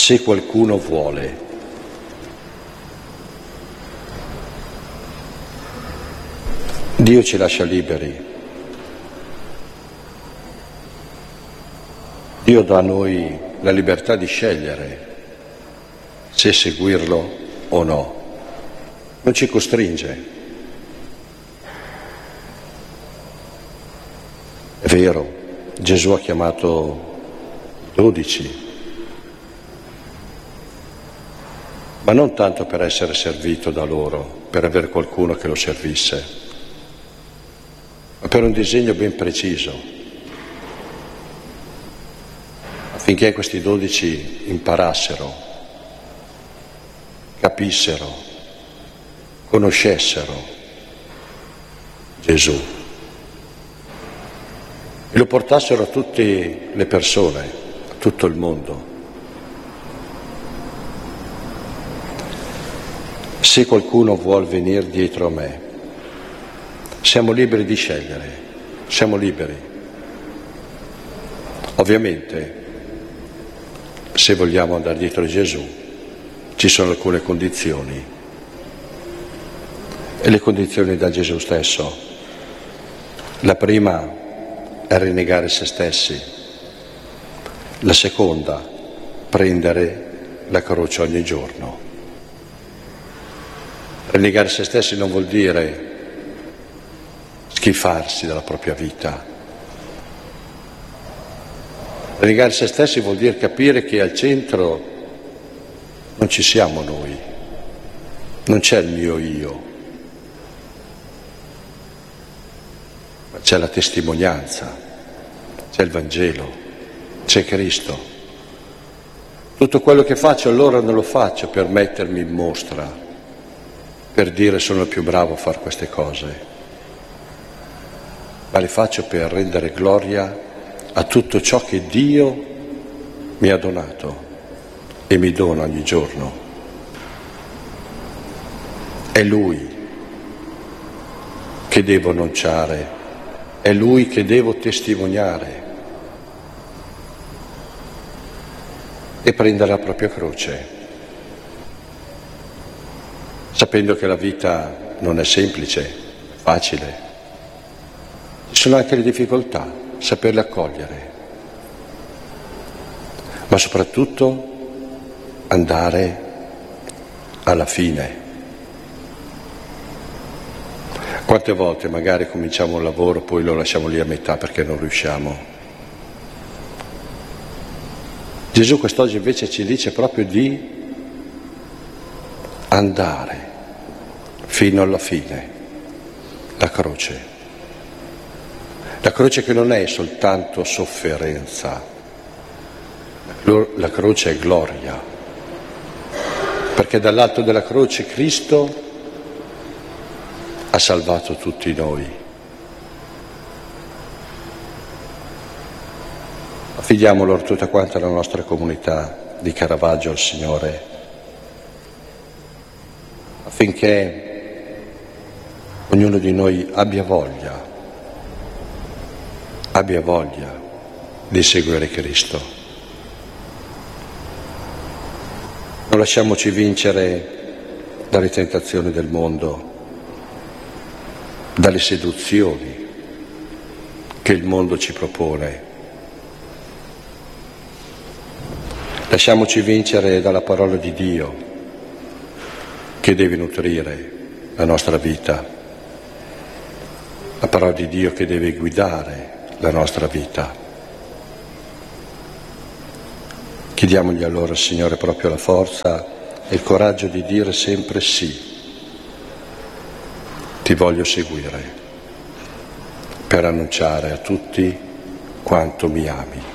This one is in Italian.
Se qualcuno vuole. Dio ci lascia liberi. Dio dà a noi la libertà di scegliere se seguirlo o no. Non ci costringe. È vero, Gesù ha chiamato 12, ma non tanto per essere servito da loro, per avere qualcuno che lo servisse, ma per un disegno ben preciso, affinché questi 12 imparassero, capissero, conoscessero Gesù e lo portassero a tutte le persone, a tutto il mondo. Se qualcuno vuol venire dietro a me, siamo liberi di scegliere, siamo liberi. Ovviamente, se vogliamo andare dietro a Gesù, ci sono alcune condizioni. E le condizioni da Gesù stesso. La prima è rinnegare se stessi. La seconda, prendere la croce ogni giorno. Rinnegare se stessi non vuol dire schifarsi della propria vita. Rinnegare se stessi vuol dire capire che al centro non ci siamo noi, non c'è il mio io, ma c'è la testimonianza, c'è il Vangelo, c'è Cristo. Tutto quello che faccio allora non lo faccio per mettermi in mostra, per dire sono il più bravo a fare queste cose, ma le faccio per rendere gloria a tutto ciò che Dio mi ha donato e mi dona ogni giorno. È Lui che devo annunciare, è Lui che devo testimoniare e prendere la propria croce, sapendo che la vita non è semplice, facile. Ci sono anche le difficoltà, saperle accogliere, ma soprattutto andare alla fine. Quante volte magari cominciamo un lavoro, poi lo lasciamo lì a metà perché non riusciamo. Gesù quest'oggi invece ci dice proprio di andare fino alla fine, la croce. La croce che non è soltanto sofferenza, la croce è gloria, perché dall'alto della croce Cristo ha salvato tutti noi. Affidiamo loro tutta quanta la nostra comunità di Caravaggio al Signore, affinché ognuno di noi abbia voglia di seguire Cristo. Non lasciamoci vincere dalle tentazioni del mondo, dalle seduzioni che il mondo ci propone. Lasciamoci vincere dalla parola di Dio che deve nutrire la nostra vita, la parola di Dio che deve guidare la nostra vita. Chiediamogli allora, Signore, proprio la forza e il coraggio di dire sempre sì. Ti voglio seguire per annunciare a tutti quanto mi ami.